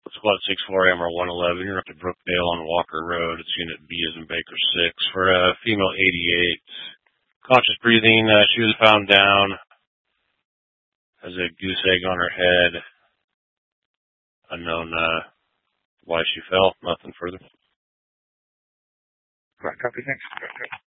Squad 6-4 AMR 111. You're up to Brookdale on Walker Road. It's Unit B as in Baker 6 for female 88. Conscious breathing. She was found down. Has a goose egg on her head. Unknown why she fell. Nothing further. Right, copy, thanks.